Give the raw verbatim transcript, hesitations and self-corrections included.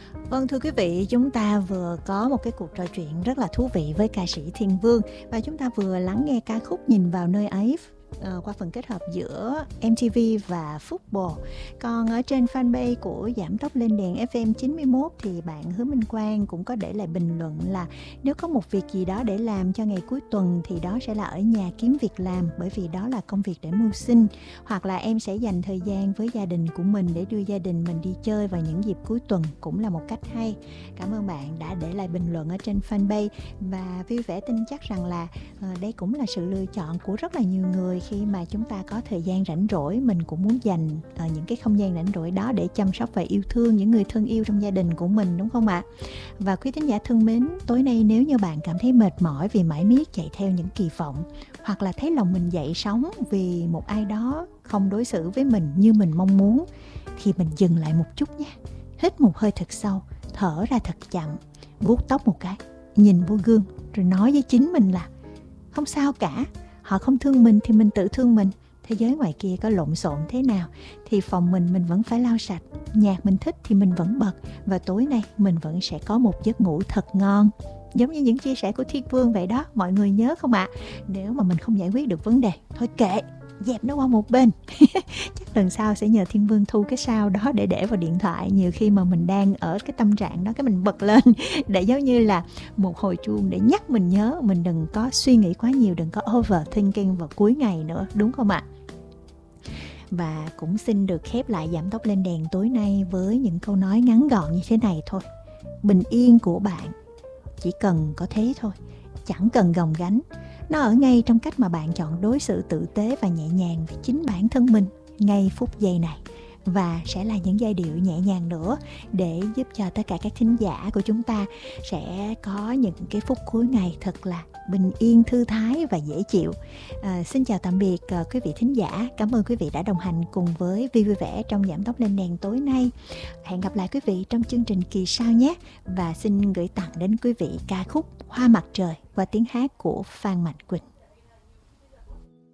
Vâng, thưa quý vị, chúng ta vừa có một cái cuộc trò chuyện rất là thú vị với ca sĩ Thiên Vương và chúng ta vừa lắng nghe ca khúc Nhìn vào nơi ấy uh, qua phần kết hợp giữa em tê vê và Football. Còn ở trên fanpage của Giảm Tốc Lên Đèn ép em chín mươi mốt thì bạn Hứa Minh Quang cũng có để lại bình luận là nếu có một việc gì đó để làm cho ngày cuối tuần thì đó sẽ là ở nhà kiếm việc làm, bởi vì đó là công việc để mưu sinh. Hoặc là em sẽ dành thời gian với gia đình của mình để đưa gia đình mình đi chơi vào những dịp cuối tuần, cũng là một cách hay. Cảm ơn bạn đã để lại bình luận ở trên fanpage và vui vẻ tin chắc rằng là uh, đây cũng là sự lựa chọn của rất là nhiều người. Khi mà chúng ta có thời gian rảnh rỗi, mình cũng muốn dành uh, những cái không gian rảnh rỗi đó để chăm sóc và yêu thương những người thân yêu trong gia đình của mình, đúng không ạ? Và quý thính giả thân mến, tối nay nếu như bạn cảm thấy mệt mỏi vì mãi miết chạy theo những kỳ vọng, hoặc là thấy lòng mình dậy sóng vì một ai đó không đối xử với mình như mình mong muốn, thì mình dừng lại một chút nha. Hít một hơi thật sâu, thở ra thật chậm, vuốt tóc một cái, nhìn vô gương rồi nói với chính mình là không sao cả, họ không thương mình thì mình tự thương mình. Thế giới ngoài kia có lộn xộn thế nào thì phòng mình mình vẫn phải lau sạch, nhạc mình thích thì mình vẫn bật, và tối nay mình vẫn sẽ có một giấc ngủ thật ngon. Giống như những chia sẻ của Thiên Vương vậy đó, mọi người nhớ không ạ? À? Nếu mà mình không giải quyết được vấn đề, thôi kệ, dẹp nó qua một bên. Chắc lần sau sẽ nhờ Thiên Vương thu cái sao đó để để vào điện thoại. Nhiều khi mà mình đang ở cái tâm trạng đó, cái mình bật lên để giống như là một hồi chuông để nhắc mình nhớ mình đừng có suy nghĩ quá nhiều, đừng có overthinking vào cuối ngày nữa, đúng không ạ? Và cũng xin được khép lại Giảm Tốc Lên Đèn tối nay với những câu nói ngắn gọn như thế này thôi. Bình yên của bạn chỉ cần có thế thôi, chẳng cần gồng gánh. Nó ở ngay trong cách mà bạn chọn đối xử tử tế và nhẹ nhàng với chính bản thân mình ngay phút giây này. Và sẽ là những giai điệu nhẹ nhàng nữa để giúp cho tất cả các thính giả của chúng ta sẽ có những cái phút cuối ngày thật là bình yên, thư thái và dễ chịu. À, xin chào tạm biệt uh, quý vị thính giả. Cảm ơn quý vị đã đồng hành cùng với Vi Vui Vẻ trong Giảm Tốc Lên Đèn tối nay. Hẹn gặp lại quý vị trong chương trình kỳ sau nhé. Và xin gửi tặng đến quý vị ca khúc Hoa Mặt Trời qua tiếng hát của Phan Mạnh Quỳnh.